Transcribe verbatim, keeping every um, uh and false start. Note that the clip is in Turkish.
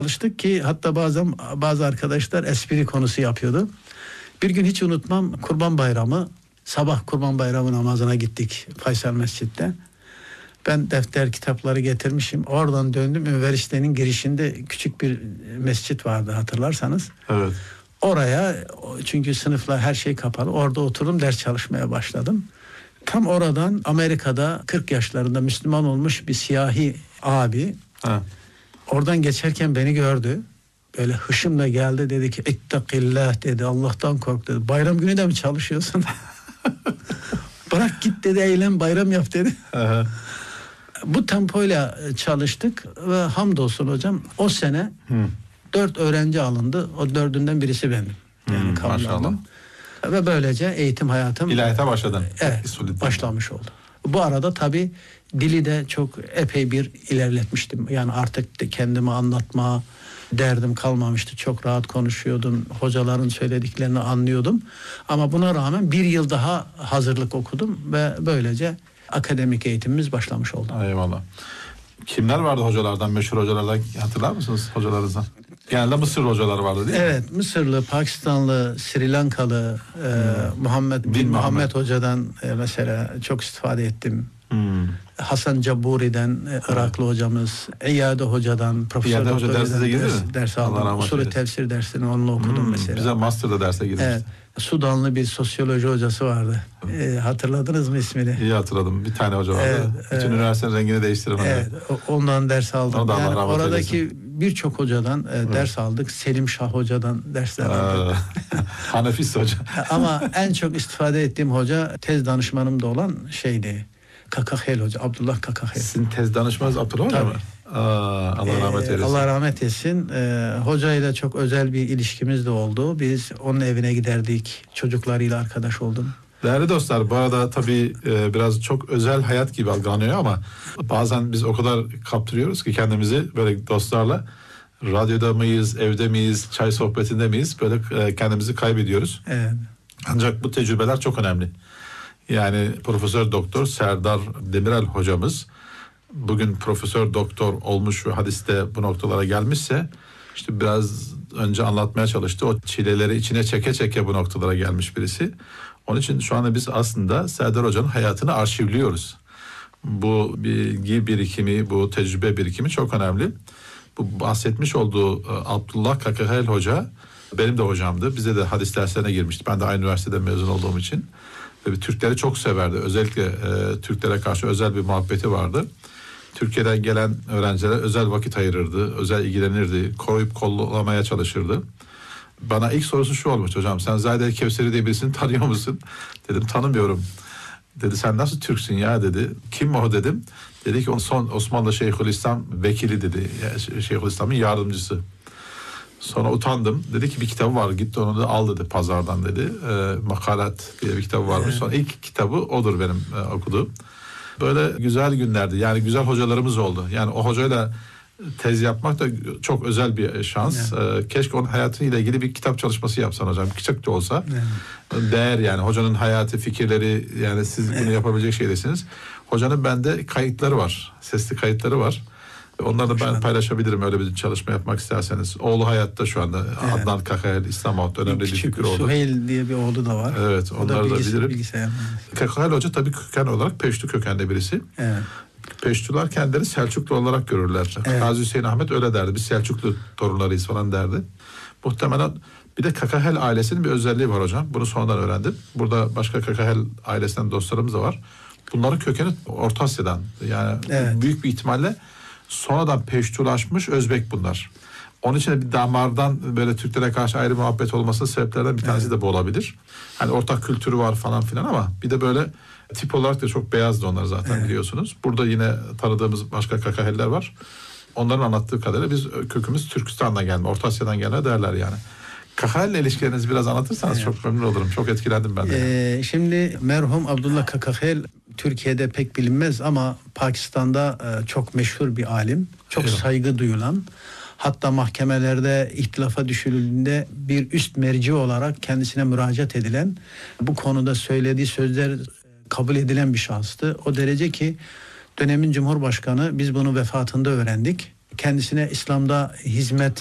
Çalıştık ki hatta bazen bazı arkadaşlar espri konusu yapıyordu. Bir gün hiç unutmam, Kurban Bayramı, sabah Kurban Bayramı namazına gittik Faysal Mescid'de. Ben defter kitapları getirmişim. Oradan döndüm. Üniversitenin girişinde küçük bir mescit vardı, hatırlarsanız. Evet. Oraya, çünkü sınıflar her şey kapalı. Orada oturdum, ders çalışmaya başladım. Tam oradan Amerika'da kırk yaşlarında Müslüman olmuş bir siyahi abi. Ha. Oradan geçerken beni gördü. Böyle hışımla geldi, dedi ki "İttakillah" dedi. "Allah'tan kork" dedi. "Bayram günü de mi çalışıyorsun?" "Bırak git" dedi, "eylem, bayram yap" dedi. Aha. Bu tempoyla çalıştık ve hamdolsun hocam o sene Hı. dört öğrenci alındı. O dördünden birisi bendim. Yani Hmm, kabul maşallah. aldım. Ve böylece eğitim hayatım İlahiyata başladın. Evet, başlamış oldu. Bu arada tabii dili de çok epey bir ilerletmiştim. Yani artık de kendimi anlatma derdim kalmamıştı. Çok rahat konuşuyordum. Hocaların söylediklerini anlıyordum. Ama buna rağmen bir yıl daha hazırlık okudum ve böylece akademik eğitimimiz başlamış oldu. Eyvallah. Kimler vardı hocalardan, meşhur hocalardan, hatırlar mısınız hocalarınızdan? Genelde Mısır hocaları vardı değil mi? Evet, Mısırlı, Pakistanlı, Sri Lankalı, hmm. e, Muhammed bin, bin Muhammed. Muhammed hocadan e, mesela çok istifade ettim. Hmm. Hasan Caburi'den, e, Iraklı evet. hocamız, Eyyade hocadan, Profesör Doktor Hoca dersize girdi ders, mi? ders aldım. Usulü tefsir dersini onunla okudum hmm. mesela. Bize master'da derse girmişti. Evet. Sudanlı bir sosyoloji hocası vardı. Ee, hatırladınız mı ismini? İyi hatırladım. Bir tane hoca vardı. Evet, Bütün evet. üniversitenin rengini değiştiren hoca. Evet, ondan ders aldım. Yani oradaki birçok hocadan e, ders aldık. Selim Şah hocadan dersler aldık. Hanefis hoca. Ama en çok istifade ettiğim hoca tez danışmanım da olan şeydi. Kakahel hoca, Abdullah Kakahel. Sizin tez danışmanınız Abdullah hoca mı? Aa, Allah rahmet eylesin. Ee, Allah rahmet etsin. Ee, hocayla çok özel bir ilişkimiz de oldu. Biz onun evine giderdik. Çocuklarıyla arkadaş oldum. Değerli dostlar, bu arada tabii e, biraz çok özel hayat gibi algılanıyor ama bazen biz o kadar kaptırıyoruz ki kendimizi böyle dostlarla. Radyoda mıyız, evde miyiz, çay sohbetinde miyiz? Böyle e, kendimizi kaybediyoruz. Evet. Ancak bu tecrübeler çok önemli. Yani Profesör Doktor Serdar Demirel hocamız bugün Profesör Doktor olmuş ve hadiste bu noktalara gelmişse işte biraz önce anlatmaya çalıştı. O çileleri içine çeke çeke bu noktalara gelmiş birisi. Onun için şu anda biz aslında Serdar Hoca'nın hayatını arşivliyoruz. Bu bilgi birikimi, bu tecrübe birikimi çok önemli. Bu bahsetmiş olduğu Abdullah Kakahel Hoca benim de hocamdı. Bize de hadis derslerine girmişti. Ben de aynı üniversitede mezun olduğum için. Ve Türkleri çok severdi. Özellikle e, Türklere karşı özel bir muhabbeti vardı. Türkiye'den gelen öğrencilere özel vakit ayırırdı, özel ilgilenirdi, koruyup kollamaya çalışırdı. Bana ilk sorusu şu olmuş: hocam sen Zahide Kevseri diye birisini tanıyor musun? Dedim tanımıyorum. Dedi sen nasıl Türksün ya dedi. Kim o dedim. Dedi ki son Osmanlı Şeyhülislam vekili dedi. Yani Şeyhülislam'ın yardımcısı. Sonra utandım. Dedi ki bir kitabı var, gitti onu da al dedi pazardan dedi. E, Makalat diye bir kitabı varmış. Sonra ilk kitabı odur benim e, okuduğum. Böyle güzel günlerdi. Yani güzel hocalarımız oldu. Yani o hocayla tez yapmak da çok özel bir şans. Evet. Keşke onun hayatıyla ilgili bir kitap çalışması yapsan hocam. Küçük de olsa. Evet. Değer yani. Hocanın hayatı, fikirleri, yani siz bunu evet. yapabilecek şeydesiniz. Hocanın bende kayıtları var. Sesli kayıtları var. Onları da ben paylaşabilirim öyle bir çalışma yapmak isterseniz. Oğlu hayatta şu anda. Evet. Adnan Kakahel, İslamabad önemli bir fikir oldu. Süheyl diye bir oğlu da var. Evet, onları da, bilgis- da bilirim. Kakahel Hoca tabii köken olarak Peştu kökenli birisi. Evet. Peştular kendileri Selçuklu olarak görürler. Evet. Gazi Hüseyin Ahmet öyle derdi. Biz Selçuklu torunlarıyız falan derdi. Muhtemelen bir de Kakahel ailesinin bir özelliği var hocam. Bunu sonradan öğrendim. Burada başka Kakahel ailesinden dostlarımız da var. Bunların kökeni Orta Asya'dan. Yani evet. büyük bir ihtimalle sonradan Peştulaşmış Özbek bunlar. Onun için de bir damardan böyle Türklere karşı ayrı muhabbet olmasının sebeplerden bir tanesi evet. de bu olabilir. Hani ortak kültürü var falan filan ama bir de böyle tip olarak da çok beyazdı onlar zaten evet. biliyorsunuz. Burada yine tanıdığımız başka Kakaheller var. Onların anlattığı kadarıyla biz kökümüz Türkistan'dan gelme, Orta Asya'dan gelme derler yani. Kakahel ilişkilerinizi biraz anlatırsanız evet. çok memnun olurum. Çok etkilendim ben de. Ee, şimdi merhum Abdullah Kakahel Türkiye'de pek bilinmez ama Pakistan'da e, çok meşhur bir alim. Çok evet. saygı duyulan. Hatta mahkemelerde ihtilafa düşürüldüğünde bir üst merci olarak kendisine müracaat edilen, bu konuda söylediği sözler kabul edilen bir şahıstı. O derece ki dönemin Cumhurbaşkanı, biz bunu vefatında öğrendik. kendisine İslam'da hizmet